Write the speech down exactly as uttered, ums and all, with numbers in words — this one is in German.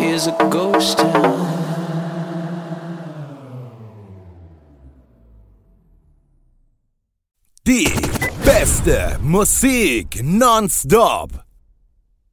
is a ghost town. Die beste Musik nonstop